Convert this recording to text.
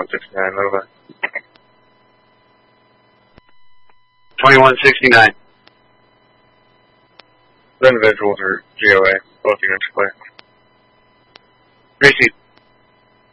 2169, Nova. 2169. The individuals are GOA, both units clear. Receive.